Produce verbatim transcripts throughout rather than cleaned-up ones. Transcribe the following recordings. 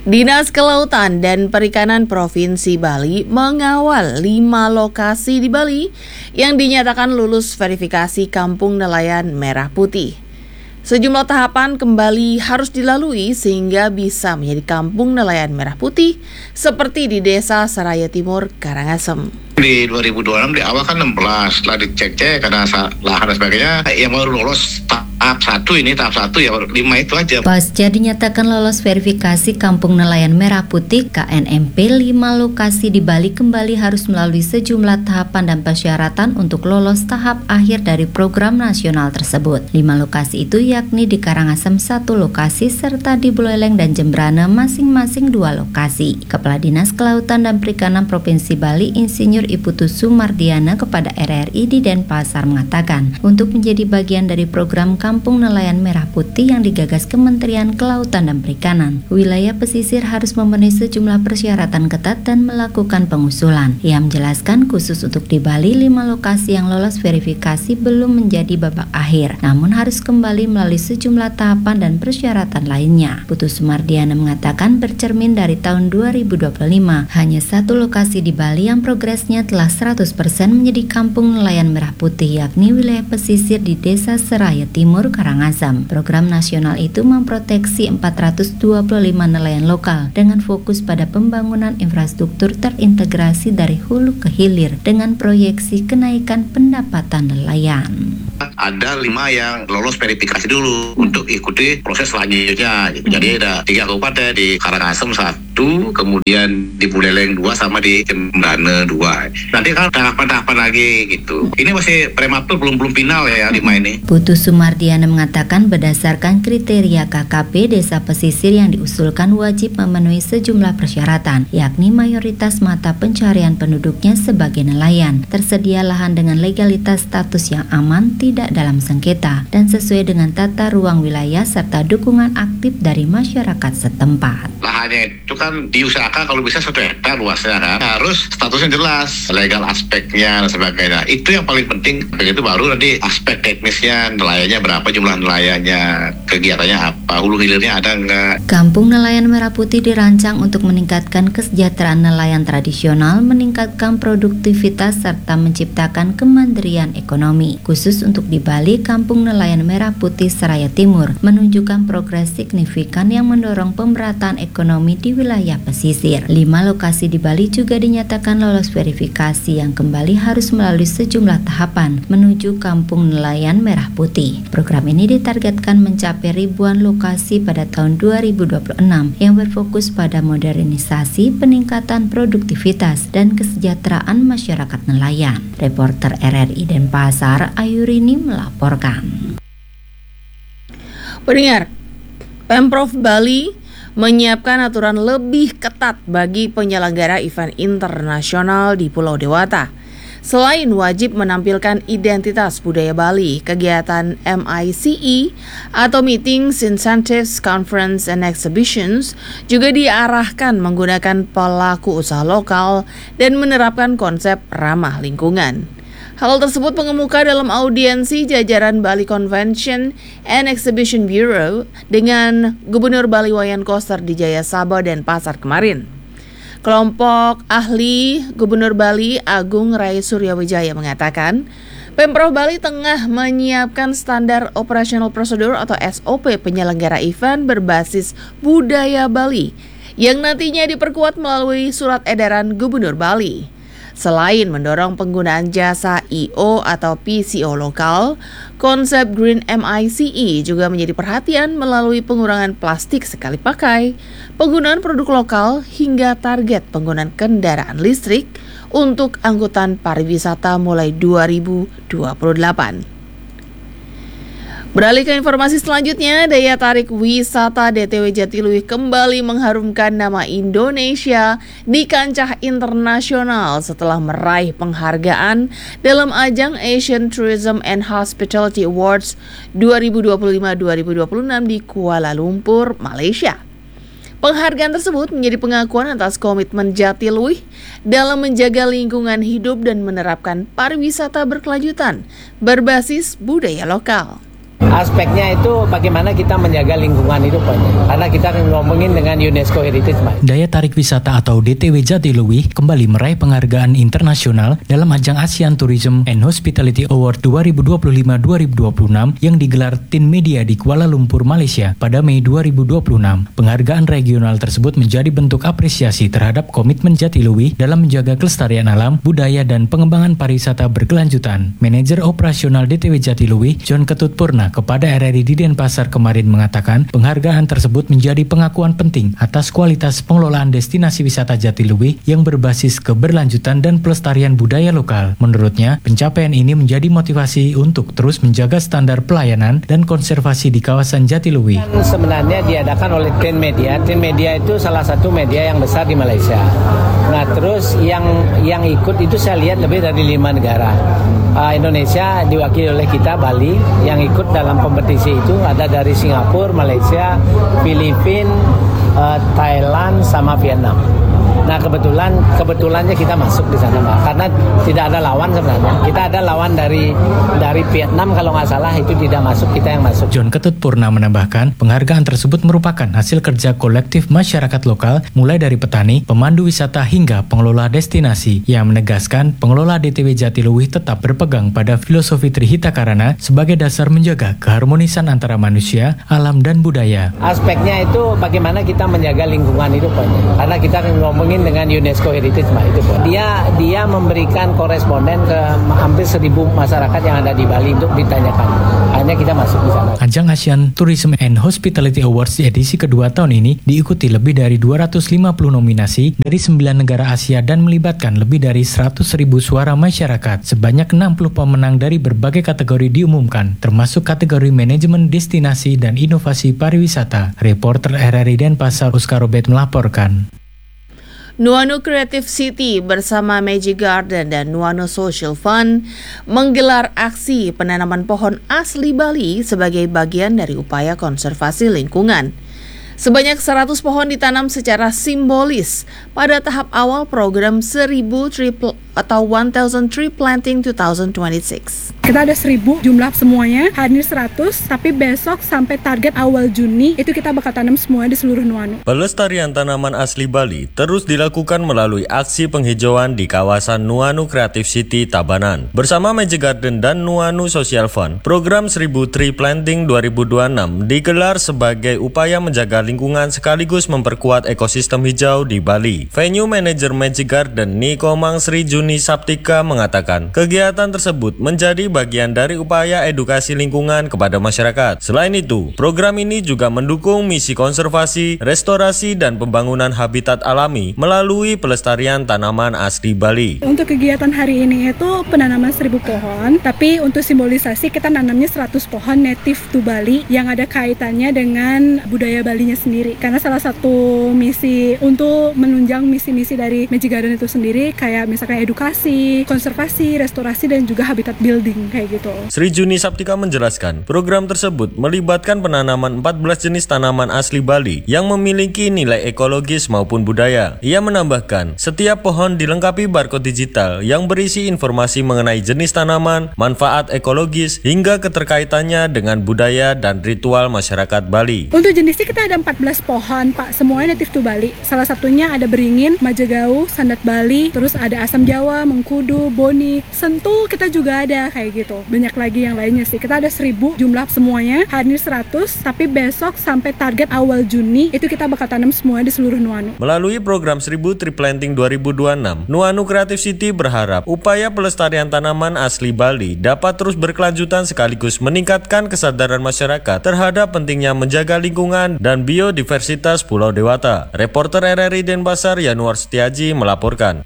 Dinas Kelautan dan Perikanan Provinsi Bali mengawal lima lokasi di Bali yang dinyatakan lulus verifikasi Kampung Nelayan Merah Putih. Sejumlah tahapan kembali harus dilalui sehingga bisa menjadi Kampung Nelayan Merah Putih seperti di Desa Seraya Timur, Karangasem. Di dua ribu dua puluh enam di awal kan enam belas, setelah dicek-cek karena lahan dan sebagainya, yang baru lolos tahap satu ini, tahap satu ya lima itu aja. Pasca dinyatakan lolos verifikasi Kampung Nelayan Merah Putih K N M P, lima lokasi di Bali kembali harus melalui sejumlah tahapan dan persyaratan untuk lolos tahap akhir dari program nasional tersebut. Lima lokasi itu yakni di Karangasem satu lokasi serta di Buleleng dan Jembrana masing-masing dua lokasi. Kepala Dinas Kelautan dan Perikanan Provinsi Bali Insinyur Iputu Sumardiana kepada R R I di Denpasar mengatakan, untuk menjadi bagian dari program Kampung Nelayan Merah Putih yang digagas Kementerian Kelautan dan Perikanan, wilayah pesisir harus memenuhi sejumlah persyaratan ketat dan melakukan pengusulan. Ia menjelaskan khusus untuk di Bali, lima lokasi yang lolos verifikasi belum menjadi babak akhir, namun harus kembali melalui sejumlah tahapan dan persyaratan lainnya. Putu Sumardiana mengatakan bercermin dari tahun dua ribu dua puluh lima, hanya satu lokasi di Bali yang progresnya telah seratus persen menjadi Kampung Nelayan Merah Putih, yakni wilayah pesisir di Desa Seraya Timur, Karangasem. Program nasional itu memproteksi empat ratus dua puluh lima nelayan lokal dengan fokus pada pembangunan infrastruktur terintegrasi dari hulu ke hilir dengan proyeksi kenaikan pendapatan nelayan. Ada lima yang lolos verifikasi dulu untuk ikuti proses selanjutnya. Gitu. Jadi ada tiga kabupaten, di Karangasem satu, kemudian di Buleleng dua, sama di Jembrana dua. Nanti kan tahapan-tahapan lagi gitu. Ini masih prematur, belum belum final ya lima ini. Putu Sumardiana mengatakan berdasarkan kriteria K K P desa pesisir yang diusulkan wajib memenuhi sejumlah persyaratan, yakni mayoritas mata pencarian penduduknya sebagai nelayan, tersedia lahan dengan legalitas status yang aman, tidak dalam sengketa, dan sesuai dengan tata ruang wilayah serta dukungan aktif dari masyarakat setempat. Lahannya itu kan diusahakan kalau bisa satu hektar luasnya kan, harus statusnya jelas, legal aspeknya dan sebagainya. Itu yang paling penting. Begitu baru nanti aspek teknisnya, nelayannya berapa, jumlah nelayannya, kegiatannya apa, hulu hilirnya ada enggak. Kampung Nelayan Merah Putih dirancang untuk meningkatkan kesejahteraan nelayan tradisional, meningkatkan produktivitas serta menciptakan kemandirian ekonomi. Khusus untuk di Bali, Kampung Nelayan Merah Putih Seraya Timur menunjukkan progres signifikan yang mendorong pemerataan ekonomi di wilayah pesisir. Lima lokasi di Bali juga dinyatakan lolos verifikasi yang kembali harus melalui sejumlah tahapan menuju Kampung Nelayan Merah Putih. Program ini ditargetkan mencapai ribuan lokasi pada tahun dua ribu dua puluh enam yang berfokus pada modernisasi, peningkatan produktivitas, dan kesejahteraan masyarakat nelayan. Reporter R R I Denpasar, Ayurini melaporkan. Pendengar, Pemprov Bali menyiapkan aturan lebih ketat bagi penyelenggara event internasional di Pulau Dewata. Selain wajib menampilkan identitas budaya Bali, kegiatan M I C E atau Meetings, Incentives, Conference, and Exhibitions juga diarahkan menggunakan pelaku usaha lokal dan menerapkan konsep ramah lingkungan. Hal tersebut mengemuka dalam audiensi jajaran Bali Convention and Exhibition Bureau dengan Gubernur Bali Wayan Koster di Jaya Sabah dan Pasar kemarin. Kelompok ahli Gubernur Bali Agung Rai Suryawijaya mengatakan, Pemprov Bali tengah menyiapkan standar operational procedure atau S O P penyelenggara event berbasis budaya Bali yang nantinya diperkuat melalui surat edaran Gubernur Bali. Selain mendorong penggunaan jasa I O atau P C O lokal, konsep Green M I C E juga menjadi perhatian melalui pengurangan plastik sekali pakai, penggunaan produk lokal, hingga target penggunaan kendaraan listrik untuk angkutan pariwisata mulai dua ribu dua puluh delapan. Beralih ke informasi selanjutnya, daya tarik wisata D T W Jatiluwih kembali mengharumkan nama Indonesia di kancah internasional setelah meraih penghargaan dalam ajang Asian Tourism and Hospitality Awards dua ribu dua puluh lima dua ribu dua puluh enam di Kuala Lumpur, Malaysia. Penghargaan tersebut menjadi pengakuan atas komitmen Jatiluwih dalam menjaga lingkungan hidup dan menerapkan pariwisata berkelanjutan berbasis budaya lokal. Aspeknya itu bagaimana kita menjaga lingkungan itu banyak. Karena kita ngomongin dengan UNESCO Heritage. Daya tarik wisata atau D T W Jatiluwih kembali meraih penghargaan internasional dalam ajang ASEAN Tourism and Hospitality Award dua ribu dua puluh lima dua ribu dua puluh enam yang digelar Tin Media di Kuala Lumpur, Malaysia pada Mei dua ribu dua puluh enam. Penghargaan regional tersebut menjadi bentuk apresiasi terhadap komitmen Jatiluwih dalam menjaga kelestarian alam, budaya, dan pengembangan pariwisata berkelanjutan. Manajer operasional D T W Jatiluwih, John Ketut Purna, kepada R R I di Denpasar kemarin mengatakan penghargaan tersebut menjadi pengakuan penting atas kualitas pengelolaan destinasi wisata Jatiluwih yang berbasis keberlanjutan dan pelestarian budaya lokal. Menurutnya, pencapaian ini menjadi motivasi untuk terus menjaga standar pelayanan dan konservasi di kawasan Jatiluwih. Sebenarnya diadakan oleh Tin Media. Tin Media itu salah satu media yang besar di Malaysia. Nah, terus yang yang ikut itu saya lihat lebih dari lima negara. Uh, Indonesia diwakili oleh kita, Bali, yang ikut dalam kompetisi itu ada dari Singapura, Malaysia, Filipina, uh, Thailand, sama Vietnam. Nah, kebetulan kebetulannya kita masuk di sana, Mbak, karena tidak ada lawan sebenarnya. Kita ada lawan dari dari Vietnam kalau nggak salah, itu tidak masuk, kita yang masuk. John Ketut Purna menambahkan, penghargaan tersebut merupakan hasil kerja kolektif masyarakat lokal, mulai dari petani, pemandu wisata hingga pengelola destinasi. Yang menegaskan, pengelola D T W Jatiluwih tetap berpegang pada filosofi Trihita Karana sebagai dasar menjaga keharmonisan antara manusia, alam, dan budaya. Aspeknya itu bagaimana kita menjaga lingkungan itu banyak. Karena kita ngomongin dengan UNESCO Heritage, Mbak, itu pun. Dia dia memberikan koresponden ke hampir seribu masyarakat yang ada di Bali untuk ditanyakan. Hanya kita masuk di sana. Ajang ASEAN Tourism and Hospitality Awards di edisi kedua tahun ini diikuti lebih dari dua ratus lima puluh nominasi dari sembilan negara Asia dan melibatkan lebih dari seratus ribu suara masyarakat. Sebanyak enam puluh pemenang dari berbagai kategori diumumkan, termasuk kategori manajemen destinasi dan inovasi pariwisata. Reporter R R I Denpasar, Oscar Robert melaporkan. Nuanu Creative City bersama Magic Garden dan Nuanu Social Fund menggelar aksi penanaman pohon asli Bali sebagai bagian dari upaya konservasi lingkungan. Sebanyak seratus pohon ditanam secara simbolis pada tahap awal program seribu tree pl- atau one thousand Tree Planting dua ribu dua puluh enam. Kita ada seribu jumlah semuanya, hari ini seratus, tapi besok sampai target awal Juni itu kita bakal tanam semua di seluruh Nuanu. Pelestarian tanaman asli Bali terus dilakukan melalui aksi penghijauan di kawasan Nuanu Creative City, Tabanan. Bersama Magic Garden dan Nuanu Social Fund, program seribu Tree Planting dua ribu dua puluh enam digelar sebagai upaya menjaga lingkungan sekaligus memperkuat ekosistem hijau di Bali. Venue Manager Magic Garden Niko Mangsri Juni Saptika mengatakan, kegiatan tersebut menjadi bagian dari upaya edukasi lingkungan kepada masyarakat. Selain itu, program ini juga mendukung misi konservasi, restorasi, dan pembangunan habitat alami melalui pelestarian tanaman asli Bali. Untuk kegiatan hari ini itu penanaman seribu pohon, tapi untuk simbolisasi kita nanamnya seratus pohon native to Bali yang ada kaitannya dengan budaya Balinya sendiri. Karena salah satu misi untuk menunjang misi-misi dari Magic Garden itu sendiri kayak misalkan edukasi, konservasi, restorasi, dan juga habitat building kayak gitu. Sri Juni Saptika menjelaskan, program tersebut melibatkan penanaman empat belas jenis tanaman asli Bali yang memiliki nilai ekologis maupun budaya. Ia menambahkan, setiap pohon dilengkapi barcode digital yang berisi informasi mengenai jenis tanaman, manfaat ekologis, hingga keterkaitannya dengan budaya dan ritual masyarakat Bali. Untuk jenisnya kita ada empat belas pohon, Pak. Semuanya native to Bali. Salah satunya ada beringin, majagau, sandat Bali, terus ada asam Jawa, mengkudu, boni, sentul kita juga ada kayak gitu. Banyak lagi yang lainnya sih. Kita ada seribu jumlah semuanya, hari ini seratus, tapi besok sampai target awal Juni itu kita bakal tanam semua di seluruh Nuanu. Melalui program seribu Tree Planting dua ribu dua puluh enam, Nuanu Creative City berharap upaya pelestarian tanaman asli Bali dapat terus berkelanjutan sekaligus meningkatkan kesadaran masyarakat terhadap pentingnya menjaga lingkungan dan biodiversitas Pulau Dewata. Reporter R R I Denpasar Yanuar Setiaji melaporkan.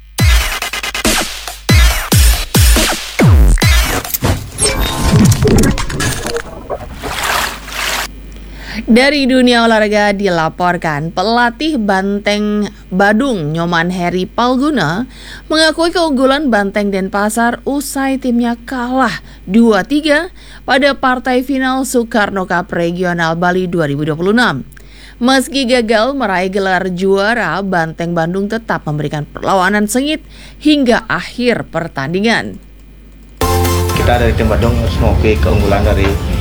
Dari dunia olahraga dilaporkan, pelatih Banteng Badung Nyoman Heri Palguna mengakui keunggulan Banteng Denpasar usai timnya kalah dua tiga pada partai final Soekarno Cup Regional Bali dua ribu dua puluh enam. Meski gagal meraih gelar juara, Banteng Bandung tetap memberikan perlawanan sengit hingga akhir pertandingan. Kita dari tim Badung harus mengakui keunggulan dari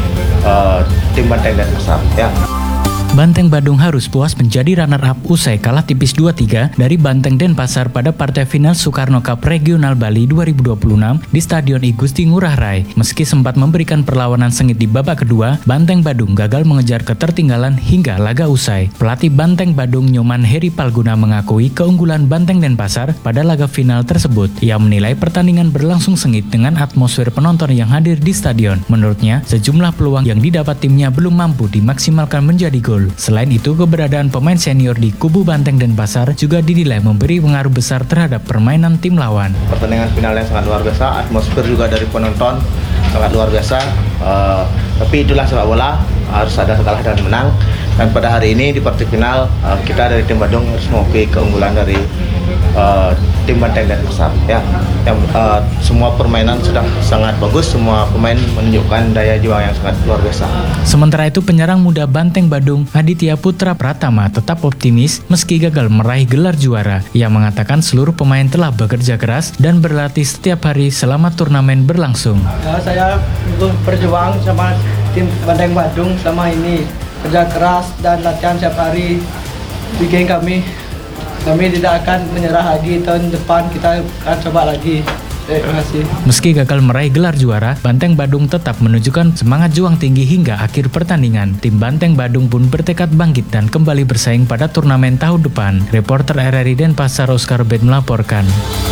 uh, tim Banteng Denpasar ya. Banteng Badung harus puas menjadi runner-up usai kalah tipis dua tiga dari Banteng Denpasar pada partai final Soekarno Cup Regional Bali dua ribu dua puluh enam di Stadion I Gusti Ngurah Rai. Meski sempat memberikan perlawanan sengit di babak kedua, Banteng Badung gagal mengejar ketertinggalan hingga laga usai. Pelatih Banteng Badung Nyoman Heri Palguna mengakui keunggulan Banteng Denpasar pada laga final tersebut. Ia menilai pertandingan berlangsung sengit dengan atmosfer penonton yang hadir di stadion. Menurutnya, sejumlah peluang yang didapat timnya belum mampu dimaksimalkan menjadi gol. Selain itu, keberadaan pemain senior di kubu Banteng Denpasar juga dinilai memberi pengaruh besar terhadap permainan tim lawan. Pertandingan final yang sangat luar biasa, atmosfer juga dari penonton sangat luar biasa. Uh, tapi itulah sepak bola, harus ada kalah dan menang. Dan pada hari ini di partai final, uh, kita dari tim Badung harus mengakui keunggulan dari uh, tim Banteng Denpasar. Ya, yang uh, semua permainan sudah sangat bagus, semua pemain menunjukkan daya juang yang sangat luar biasa. Sementara itu, penyerang muda Banteng Badung Aditya Putra Pratama tetap optimis meski gagal meraih gelar juara. Ia mengatakan seluruh pemain telah bekerja keras dan berlatih setiap hari selama turnamen berlangsung. Ya, saya berjuang sama tim Banteng Badung selama ini, kerja keras dan latihan setiap hari. Bikin kami kami tidak akan menyerah lagi, tahun depan kita akan coba lagi. Terima kasih. Meski gagal meraih gelar juara, Banteng Badung tetap menunjukkan semangat juang tinggi hingga akhir pertandingan. Tim Banteng Badung pun bertekad bangkit dan kembali bersaing pada turnamen tahun depan. Reporter R R I Denpasar Oscar Bet melaporkan.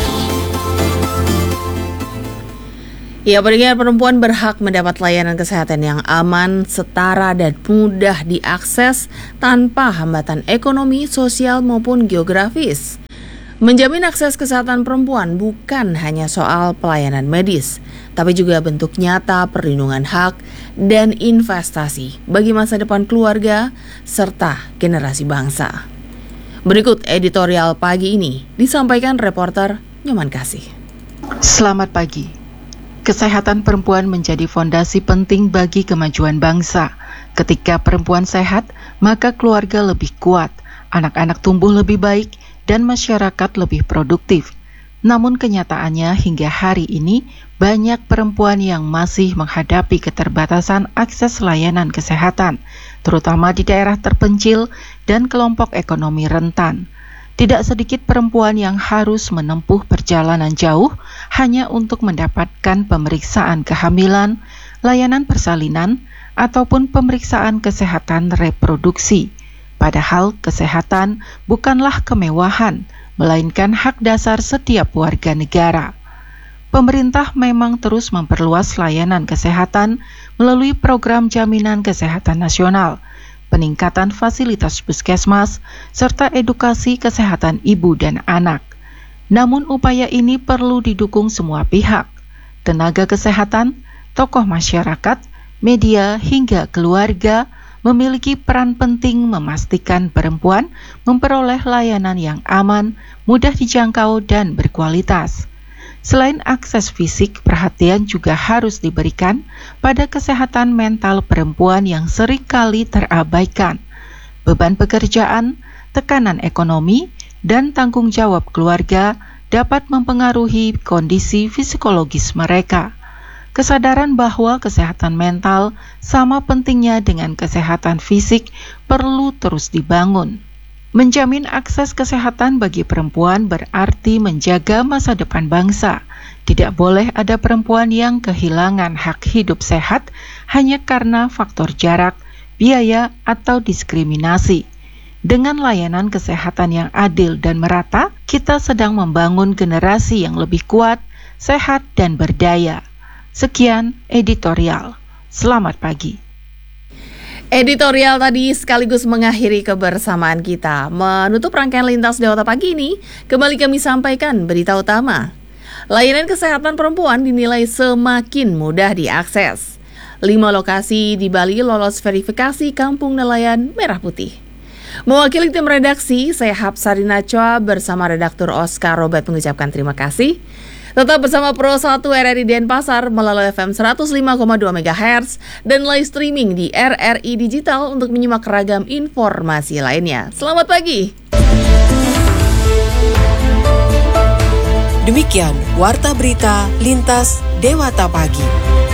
Ya, pendengar, perempuan berhak mendapat layanan kesehatan yang aman, setara, dan mudah diakses tanpa hambatan ekonomi, sosial, maupun geografis. Menjamin akses kesehatan perempuan bukan hanya soal pelayanan medis, tapi juga bentuk nyata perlindungan hak dan investasi bagi masa depan keluarga serta generasi bangsa. Berikut editorial pagi ini disampaikan reporter Nyoman Kasih. Selamat pagi. Kesehatan perempuan menjadi fondasi penting bagi kemajuan bangsa. Ketika perempuan sehat, maka keluarga lebih kuat, anak-anak tumbuh lebih baik, dan masyarakat lebih produktif. Namun kenyataannya hingga hari ini, banyak perempuan yang masih menghadapi keterbatasan akses layanan kesehatan, terutama di daerah terpencil dan kelompok ekonomi rentan. Tidak sedikit perempuan yang harus menempuh perjalanan jauh hanya untuk mendapatkan pemeriksaan kehamilan, layanan persalinan, ataupun pemeriksaan kesehatan reproduksi. Padahal kesehatan bukanlah kemewahan, melainkan hak dasar setiap warga negara. Pemerintah memang terus memperluas layanan kesehatan melalui program jaminan kesehatan nasional, peningkatan fasilitas puskesmas, serta edukasi kesehatan ibu dan anak. Namun upaya ini perlu didukung semua pihak, tenaga kesehatan, tokoh masyarakat, media, hingga keluarga memiliki peran penting memastikan perempuan memperoleh layanan yang aman, mudah dijangkau, dan berkualitas. Selain akses fisik, perhatian juga harus diberikan pada kesehatan mental perempuan yang seringkali terabaikan. Beban pekerjaan, tekanan ekonomi, dan tanggung jawab keluarga dapat mempengaruhi kondisi psikologis mereka. Kesadaran bahwa kesehatan mental sama pentingnya dengan kesehatan fisik perlu terus dibangun. Menjamin akses kesehatan bagi perempuan berarti menjaga masa depan bangsa. Tidak boleh ada perempuan yang kehilangan hak hidup sehat hanya karena faktor jarak, biaya, atau diskriminasi. Dengan layanan kesehatan yang adil dan merata, kita sedang membangun generasi yang lebih kuat, sehat, dan berdaya. Sekian editorial. Selamat pagi. Editorial tadi sekaligus mengakhiri kebersamaan kita. Menutup rangkaian Lintas Dewata pagi ini, kembali kami sampaikan berita utama. Layanan kesehatan perempuan dinilai semakin mudah diakses. Lima lokasi di Bali lolos verifikasi Kampung Nelayan Merah Putih. Mewakili tim redaksi, saya Hapsari Nachwa bersama redaktur Oscar Robert mengucapkan terima kasih. Tetap bersama Pro satu R R I Denpasar melalui F M seratus lima koma dua megahertz dan live streaming di R R I Digital untuk menyimak ragam informasi lainnya. Selamat pagi. Demikian Warta Berita Lintas Dewata Pagi.